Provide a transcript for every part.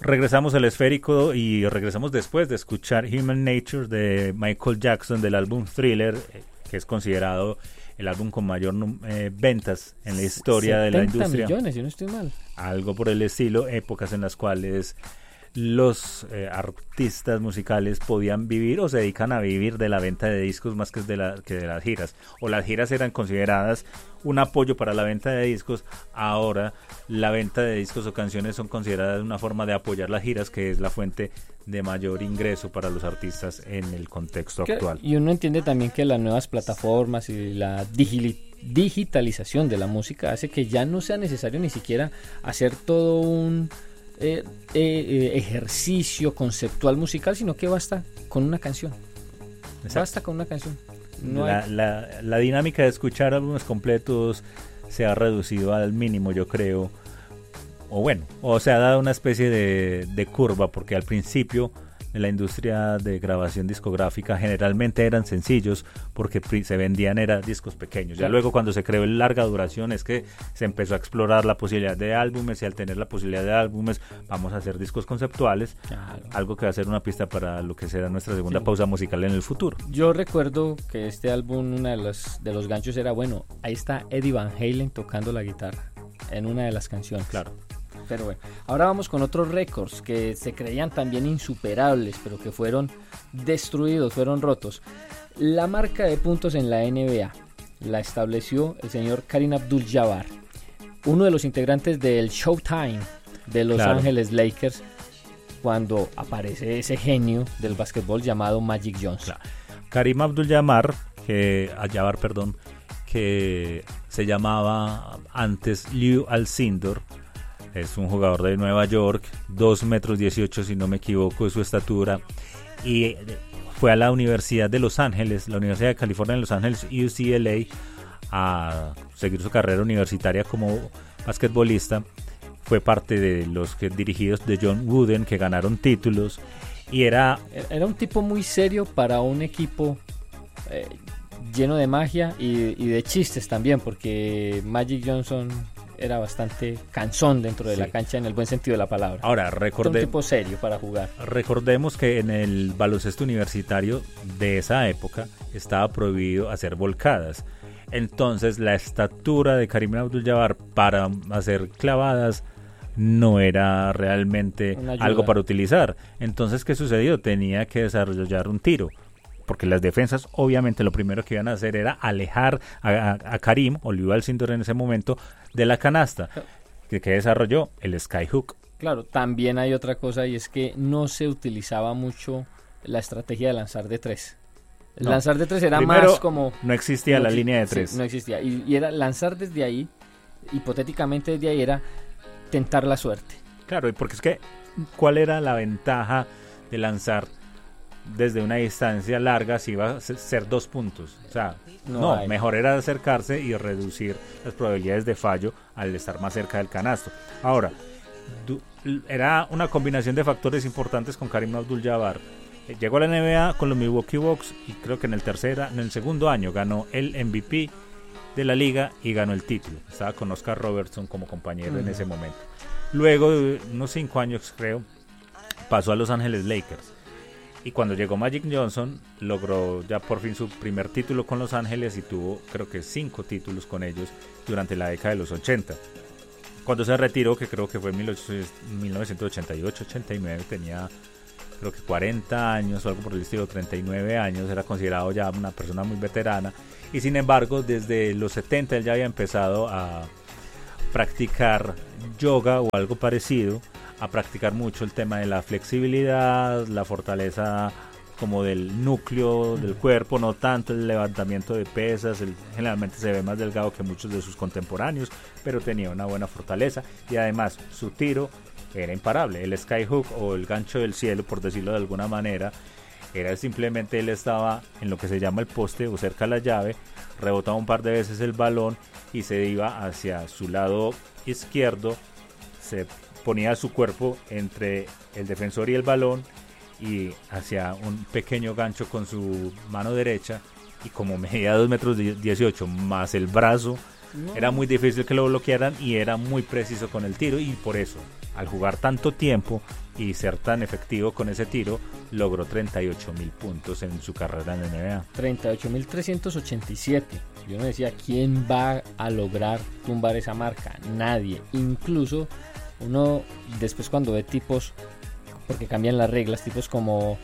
regresamos al esférico y regresamos después de escuchar Human Nature de Michael Jackson del álbum Thriller, que es considerado el álbum con mayor ventas en la historia de la industria. 70 millones, si no estoy mal. Algo por el estilo, épocas en las cuales los artistas musicales podían vivir o se dedican a vivir de la venta de discos más que de las giras, o las giras eran consideradas un apoyo para la venta de discos. Ahora la venta de discos o canciones son consideradas una forma de apoyar las giras, que es la fuente de mayor ingreso para los artistas en el contexto actual. Y uno entiende también que las nuevas plataformas y la digitalización de la música hace que ya no sea necesario ni siquiera hacer todo un ejercicio conceptual musical, sino que basta con una canción. Exacto. Basta con una canción. La dinámica de escuchar álbumes completos se ha reducido al mínimo, yo creo, o se ha dado una especie de curva, porque al principio de la industria de grabación discográfica generalmente eran sencillos porque se vendían discos pequeños. Ya luego, cuando se creó el larga duración, es que se empezó a explorar la posibilidad de álbumes, y al tener la posibilidad de álbumes vamos a hacer discos conceptuales, algo que va a ser una pista para lo que será nuestra segunda pausa musical en el futuro. Yo recuerdo que este álbum, uno de los ganchos era, ahí está Eddie Van Halen tocando la guitarra en una de las canciones. Claro. Pero bueno, ahora vamos con otros récords que se creían también insuperables, pero que fueron destruidos, fueron rotos. La marca de puntos en la NBA la estableció el señor Kareem Abdul-Jabbar, uno de los integrantes del Showtime de Los Ángeles Lakers, cuando aparece ese genio del básquetbol llamado Magic Johnson. Kareem Abdul-Jabbar, que se llamaba antes Lew Alcindor, es un jugador de Nueva York, 2 metros 18 si no me equivoco de su estatura, y fue a la Universidad de Los Ángeles, la Universidad de California en Los Ángeles, UCLA, a seguir su carrera universitaria como basquetbolista. Fue parte de los dirigidos de John Wooden, que ganaron títulos, y era un tipo muy serio para un equipo lleno de magia y de chistes también, porque Magic Johnson era bastante cansón dentro de la cancha, en el buen sentido de la palabra. Ahora, un tipo serio para jugar. Recordemos que en el baloncesto universitario de esa época estaba prohibido hacer volcadas. Entonces, la estatura de Kareem Abdul-Jabbar para hacer clavadas no era realmente algo para utilizar. Entonces, ¿qué sucedió? Tenía que desarrollar un tiro, porque las defensas obviamente lo primero que iban a hacer era alejar a Kareem, o Lew Alcindor en ese momento, de la canasta. ¿Qué desarrolló? El skyhook. Claro, también hay otra cosa, y es que no se utilizaba mucho la estrategia de lanzar de tres. Lanzar de tres era primero, más como... No existía la línea de tres. Sí, no existía, y era lanzar desde ahí, hipotéticamente desde ahí era tentar la suerte. Claro, porque es que, ¿cuál era la ventaja de lanzar desde una distancia larga si iba a ser 2 puntos? O sea, mejor era acercarse y reducir las probabilidades de fallo al estar más cerca del canasto. Ahora, era una combinación de factores importantes con Kareem Abdul-Jabbar. Llegó a la NBA con los Milwaukee Bucks, y creo que en el segundo año ganó el MVP de la liga y ganó el título. Estaba con Oscar Robertson como compañero en ese momento. Luego de unos 5 años, creo, pasó a Los Ángeles Lakers. Y cuando llegó Magic Johnson, logró ya por fin su primer título con Los Ángeles, y tuvo, creo que 5 títulos con ellos durante la década de los 80. Cuando se retiró, que creo que fue en 1988-89, tenía creo que 40 años o algo por el estilo, 39 años, era considerado ya una persona muy veterana, y sin embargo desde los 70 él ya había empezado a practicar yoga o algo parecido, a practicar mucho el tema de la flexibilidad, la fortaleza como del núcleo del cuerpo, no tanto el levantamiento de pesas. Él generalmente se ve más delgado que muchos de sus contemporáneos, pero tenía una buena fortaleza, y además su tiro era imparable. El skyhook, o el gancho del cielo, por decirlo de alguna manera, era simplemente él estaba en lo que se llama el poste o cerca a la llave, rebotaba un par de veces el balón y se iba hacia su lado izquierdo, se ponía su cuerpo entre el defensor y el balón y hacia un pequeño gancho con su mano derecha, y como medía 2 metros 18 más el brazo, era muy difícil que lo bloquearan, y era muy preciso con el tiro, y por eso al jugar tanto tiempo y ser tan efectivo con ese tiro, logró 38.000 puntos en su carrera en la NBA. 38.387. Yo me decía, ¿quién va a lograr tumbar esa marca? Nadie. Incluso uno después cuando ve tipos, porque cambian las reglas, tipos como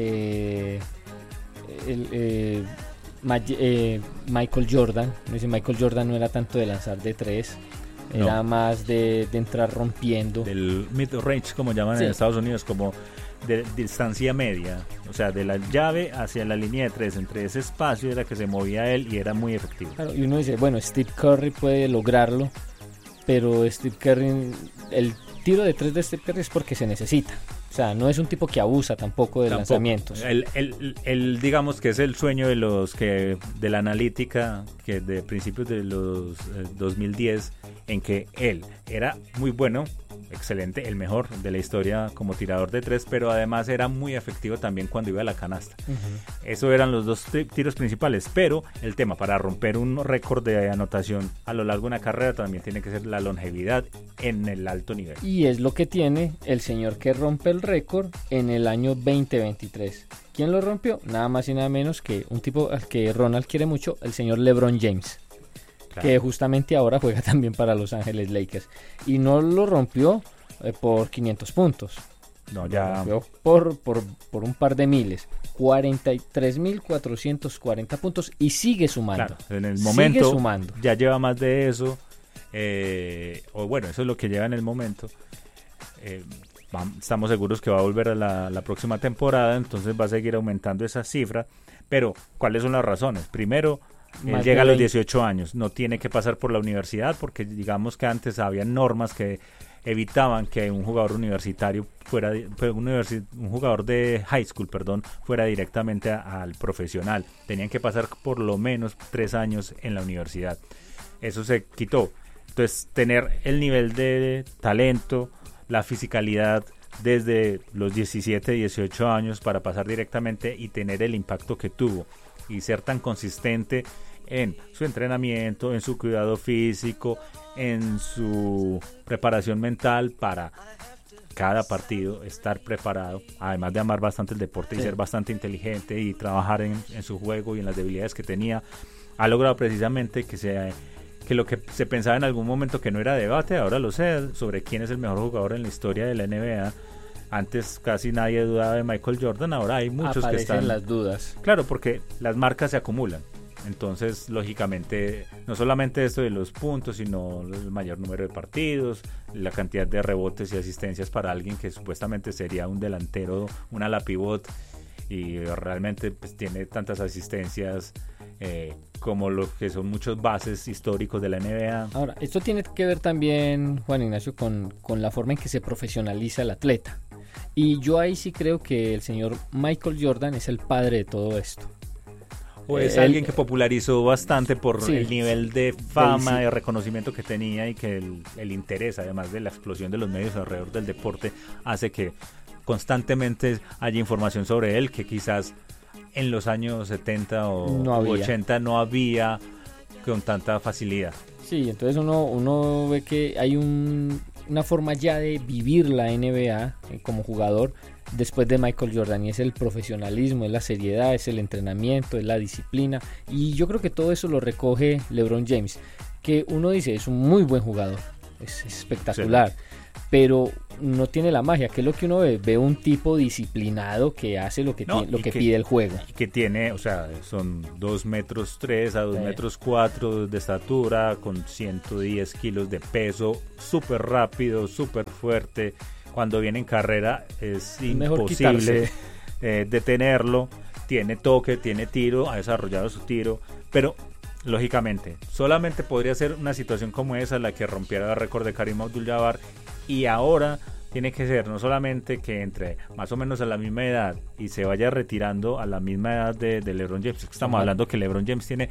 Michael Jordan. Michael Jordan no era tanto de lanzar de 3, era más de entrar rompiendo. Del mid-range, como llaman en Estados Unidos, como de distancia media, o sea, de la llave hacia la línea de 3, entre ese espacio era que se movía él y era muy efectivo. Claro, y uno dice, bueno, Steve Curry puede lograrlo, pero Steve Curry, el tiro de 3 de Steve Curry es porque se necesita. O sea, no es un tipo que abusa tampoco de lanzamientos. Él digamos que es el sueño de los que de la analítica que de principios de los 2010, en que él era muy bueno, excelente, el mejor de la historia como tirador de 3, pero además era muy efectivo también cuando iba a la canasta. Eso eran los dos tiros principales, pero el tema para romper un récord de anotación a lo largo de una carrera también tiene que ser la longevidad en el alto nivel. Y es lo que tiene el señor que rompe el récord en el año 2023. ¿Quién lo rompió? Nada más y nada menos que un tipo al que Ronald quiere mucho, el señor LeBron James. Claro. Que justamente ahora juega también para Los Ángeles Lakers. Y no lo rompió por 500 puntos. No, ya. Lo rompió por un par de miles. 43.440 puntos y sigue sumando. Claro, en el momento sigue sumando. Ya lleva más de eso. O bueno, eso es lo que lleva en el momento. Estamos seguros que va a volver a la próxima temporada, entonces va a seguir aumentando esa cifra. Pero, ¿cuáles son las razones? Primero, él llega a los 18 años, no tiene que pasar por la universidad, porque digamos que antes había normas que evitaban que un jugador universitario un jugador de high school, fuera directamente al profesional. Tenían que pasar por lo menos 3 años en la universidad. Eso se quitó. Entonces, tener el nivel de talento, la fisicalidad desde los 17, 18 años para pasar directamente y tener el impacto que tuvo y ser tan consistente en su entrenamiento, en su cuidado físico, en su preparación mental para cada partido, estar preparado, además de amar bastante el deporte y ser bastante inteligente y trabajar en su juego y en las debilidades que tenía, ha logrado precisamente que lo que se pensaba en algún momento que no era debate, ahora lo sé, sobre quién es el mejor jugador en la historia de la NBA. Antes casi nadie dudaba de Michael Jordan, ahora hay muchos que están... las dudas. Claro, porque las marcas se acumulan. Entonces, lógicamente, no solamente esto de los puntos, sino el mayor número de partidos, la cantidad de rebotes y asistencias para alguien que supuestamente sería un delantero, un ala pivot, y realmente pues tiene tantas asistencias como lo que son muchos bases históricos de la NBA. Ahora, esto tiene que ver también, Juan Ignacio, con la forma en que se profesionaliza el atleta. Y yo ahí sí creo que el señor Michael Jordan es el padre de todo esto. O es alguien que popularizó bastante por el nivel de fama, de reconocimiento que tenía, y que el interés, además de la explosión de los medios alrededor del deporte, hace que constantemente haya información sobre él que quizás en los años 70 o 80 no había con tanta facilidad. Sí, entonces uno ve que hay una forma ya de vivir la NBA como jugador después de Michael Jordan, y es el profesionalismo, es la seriedad, es el entrenamiento, es la disciplina, y yo creo que todo eso lo recoge LeBron James, que uno dice es un muy buen jugador, es espectacular, pero no tiene la magia, que es lo que uno ve un tipo disciplinado que hace lo que pide el juego. Y que tiene, o sea, son 2 metros 3 a 2 metros 4 de estatura, con 110 kilos de peso, súper rápido, súper fuerte. Cuando viene en carrera es imposible detenerlo. Tiene toque, tiene tiro, ha desarrollado su tiro, pero lógicamente solamente podría ser una situación como esa la que rompiera el récord de Kareem Abdul-Jabbar, y ahora tiene que ser no solamente que entre más o menos a la misma edad y se vaya retirando a la misma edad de LeBron James. Estamos hablando que LeBron James tiene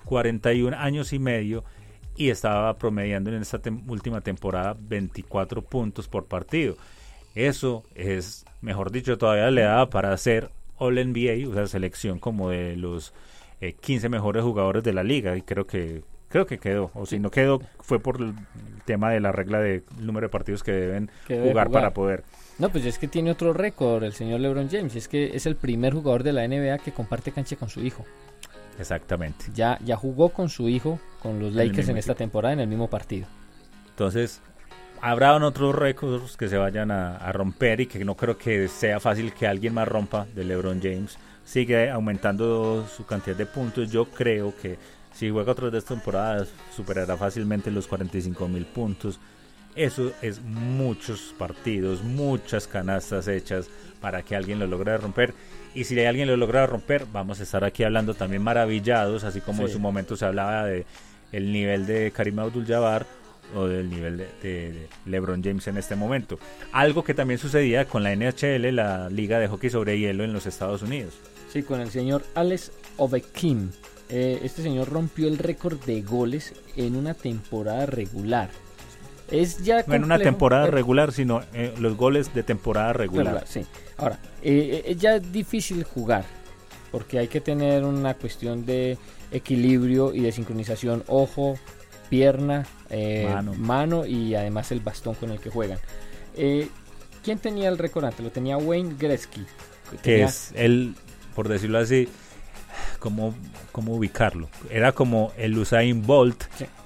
41 años y medio y estaba promediando en esta última temporada 24 puntos por partido. Eso es, mejor dicho, todavía le da para hacer All-NBA, o sea, selección como de los 15 mejores jugadores de la liga, y creo que creo que quedó, o si no quedó fue por el tema de la regla de número de partidos que deben jugar para poder. No, pues es que tiene otro récord el señor LeBron James, es que es el primer jugador de la NBA que comparte cancha con su hijo. Exactamente. Ya jugó con su hijo, con los Lakers en esta temporada en el mismo partido. Entonces, habrá otros récords que se vayan a romper y que no creo que sea fácil que alguien más rompa de LeBron James. Sigue aumentando su cantidad de puntos. Yo creo que si juega otras de estas temporadas superará fácilmente los 45,000 puntos. Eso es muchos partidos, muchas canastas hechas para que alguien lo logre romper. Y si alguien lo logra romper, vamos a estar aquí hablando también maravillados, así como en su momento se hablaba de el nivel de Kareem Abdul-Jabbar o del nivel de LeBron James en este momento. Algo que también sucedía con la NHL, la Liga de Hockey sobre Hielo en los Estados Unidos. Sí, con el señor Alex Ovechkin. Este señor rompió el récord de goles en una temporada regular. Es ya complejo, no en una temporada regular, sino los goles de temporada regular. Sí. Ahora, es ya difícil jugar, porque hay que tener una cuestión de equilibrio y de sincronización, ojo, pierna, mano y además el bastón con el que juegan. ¿Quién tenía el récord antes? Lo tenía Wayne Gretzky. Que es el, por decirlo así, ¿cómo ubicarlo? Era como el Usain Bolt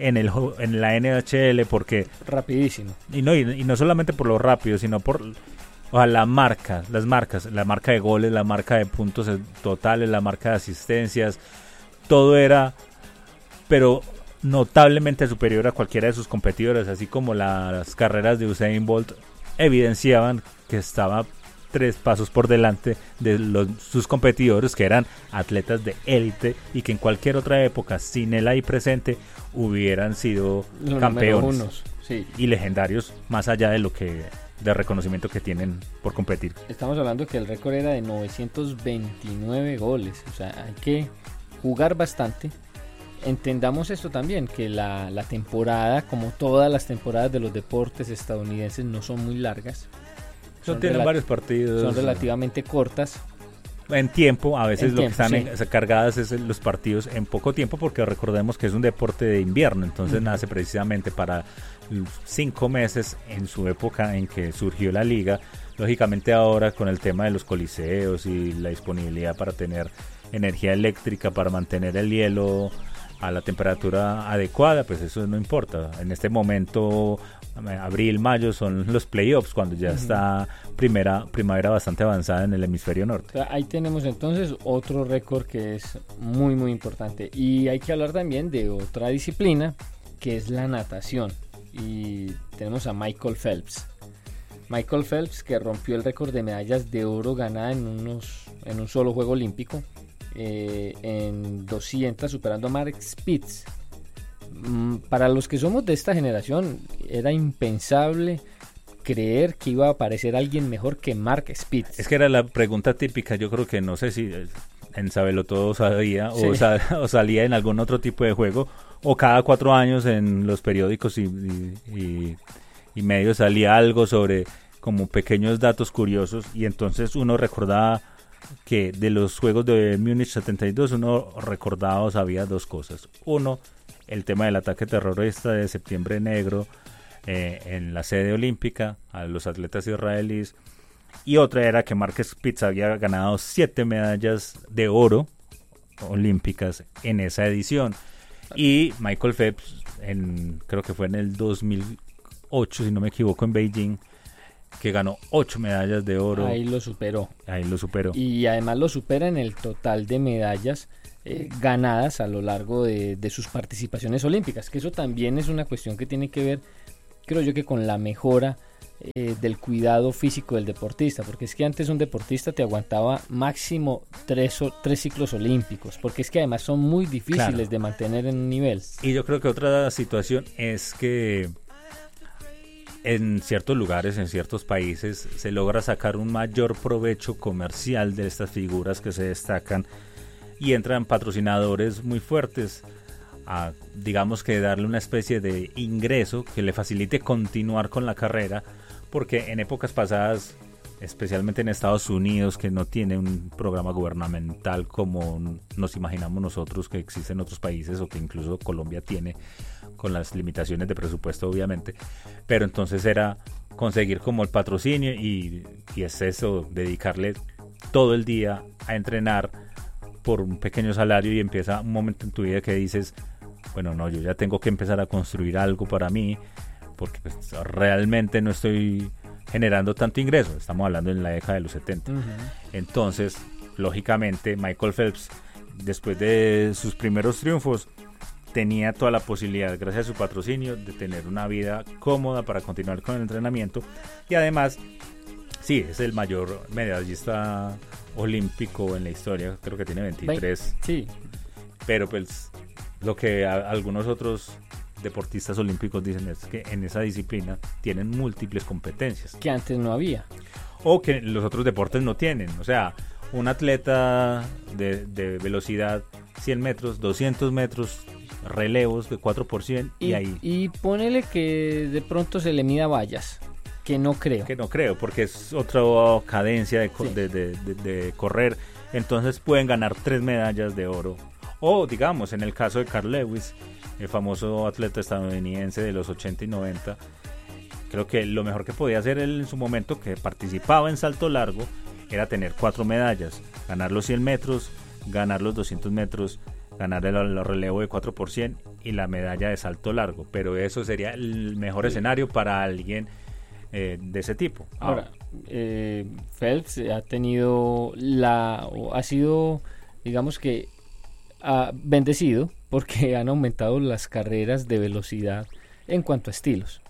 en la NHL, porque rapidísimo. Y no solamente por lo rápido, sino por las marcas, la marca de goles, la marca de puntos totales, la marca de asistencias, todo era, pero notablemente superior a cualquiera de sus competidores, así como las carreras de Usain Bolt evidenciaban que estaba 3 pasos por delante de sus competidores, que eran atletas de élite y que en cualquier otra época, sin él ahí presente, hubieran sido campeones y legendarios, más allá de de reconocimiento que tienen por competir. Estamos hablando que el récord era de 929 goles, o sea, hay que jugar bastante. Entendamos esto también, que la temporada, como todas las temporadas de los deportes estadounidenses, no son muy largas. Tienen varios partidos. Son relativamente cortas. En tiempo, a veces lo que están cargadas es los partidos en poco tiempo, porque recordemos que es un deporte de invierno, entonces nace precisamente para 5 meses en su época en que surgió la liga. Lógicamente ahora con el tema de los coliseos y la disponibilidad para tener energía eléctrica, para mantener el hielo a la temperatura adecuada, pues eso no importa. En este momento, abril, mayo son los playoffs, cuando ya está primavera bastante avanzada en el hemisferio norte. O sea, ahí tenemos entonces otro récord que es muy muy importante, y hay que hablar también de otra disciplina que es la natación, y tenemos a Michael Phelps, que rompió el récord de medallas de oro ganada en un solo juego olímpico, en 200, superando a Mark Spitz. Para los que somos de esta generación era impensable creer que iba a aparecer alguien mejor que Mark Spitz. Es que era la pregunta típica. Yo creo que no sé si en Sabelotodo sabía o salía en algún otro tipo de juego, o cada 4 años en los periódicos y medios salía algo sobre como pequeños datos curiosos, y entonces uno recordaba que de los Juegos de Múnich 72 uno recordaba o sabía 2 cosas. Uno, el tema del ataque terrorista de Septiembre Negro en la sede olímpica a los atletas israelíes, y otra era que Mark Spitz había ganado 7 medallas de oro olímpicas en esa edición, y Michael Phelps creo que fue en el 2008, si no me equivoco, en Beijing, que ganó 8 medallas de oro. Ahí lo superó. Y además lo supera en el total de medallas ganadas a lo largo de sus participaciones olímpicas, que eso también es una cuestión que tiene que ver, creo yo, que con la mejora del cuidado físico del deportista, porque es que antes un deportista te aguantaba máximo 3 ciclos olímpicos, porque es que además son muy difíciles de mantener en un nivel. Y yo creo que otra situación es que en ciertos lugares, en ciertos países, se logra sacar un mayor provecho comercial de estas figuras que se destacan, y entran patrocinadores muy fuertes a, digamos, que darle una especie de ingreso que le facilite continuar con la carrera, porque en épocas pasadas especialmente en Estados Unidos, que no tiene un programa gubernamental como nos imaginamos nosotros que existe en otros países, o que incluso Colombia tiene, con las limitaciones de presupuesto obviamente, pero entonces era conseguir como el patrocinio y es eso, dedicarle todo el día a entrenar por un pequeño salario, y empieza un momento en tu vida que dices, bueno, no, yo ya tengo que empezar a construir algo para mí, porque pues, realmente no estoy generando tanto ingreso. Estamos hablando en la década de los 70. Uh-huh. Entonces, lógicamente, Michael Phelps, después de sus primeros triunfos, tenía toda la posibilidad, gracias a su patrocinio, de tener una vida cómoda para continuar con el entrenamiento. Y además, sí, es el mayor medallista olímpico en la historia, creo que tiene 23. Sí. Pero pues lo que algunos otros deportistas olímpicos dicen es que en esa disciplina tienen múltiples competencias. Que antes no había. O que los otros deportes no tienen. O sea, un atleta de velocidad 100 metros, 200 metros, relevos de 4% y ahí. Y ponele que de pronto se le mida vallas. Que no creo, porque es otra cadencia de correr. Entonces pueden ganar 3 medallas de oro. O digamos, en el caso de Carl Lewis, el famoso atleta estadounidense de los 80 y 90, creo que lo mejor que podía hacer él en su momento, que participaba en salto largo, era tener 4 medallas. Ganar los 100 metros, ganar los 200 metros, ganar el relevo de 4% y la medalla de salto largo. Pero eso sería el mejor escenario para alguien de ese tipo. Ahora, Phelps ha tenido ha sido, digamos que, bendecido porque han aumentado las carreras de velocidad en cuanto a estilos.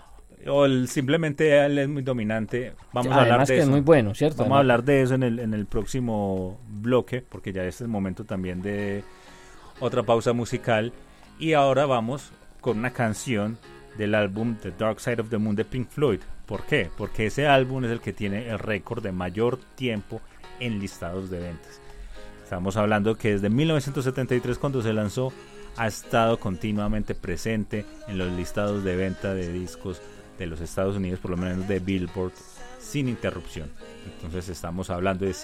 O simplemente él es muy dominante. Vamos a hablar de que eso. Es muy bueno, ¿cierto? Vamos a hablar de eso en el próximo bloque, porque ya este es el momento también de otra pausa musical. Y ahora vamos con una canción del álbum The Dark Side of the Moon de Pink Floyd. ¿Por qué? Porque ese álbum es el que tiene el récord de mayor tiempo en listados de ventas. Estamos hablando que desde 1973, cuando se lanzó, ha estado continuamente presente en los listados de venta de discos de los Estados Unidos, por lo menos de Billboard, sin interrupción. Entonces estamos hablando de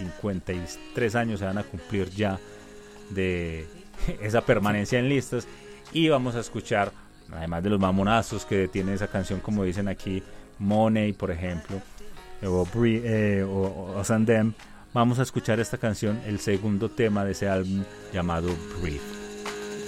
53 años se van a cumplir ya de esa permanencia en listas. Y vamos a escuchar, además de los mamonazos que tiene esa canción, como dicen aquí, Money, por ejemplo, o Us and Them, vamos a escuchar esta canción, el segundo tema de ese álbum llamado Breathe.